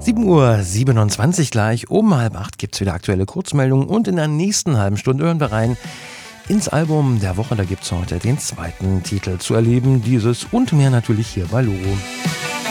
7:27 Uhr gleich. Um 7:30 gibt es wieder aktuelle Kurzmeldungen und in der nächsten halben Stunde hören wir rein ins Album der Woche. Da gibt es heute den zweiten Titel zu erleben. Dieses und mehr natürlich hier bei Logo.